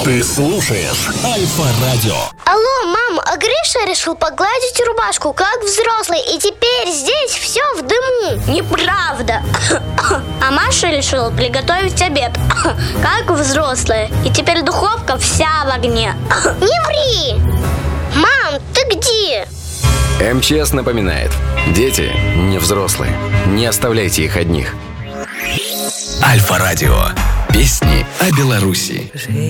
Ты слушаешь Альфа-радио. Алло, мам, а Гриша решил погладить рубашку, как взрослый, и теперь здесь все в дыму. Неправда. А Маша решила приготовить обед, как взрослая, и теперь духовка вся в огне. Не ври! Мам, ты где? МЧС напоминает: дети не взрослые. Не оставляйте их одних. Альфа-радио. Песни о Беларуси.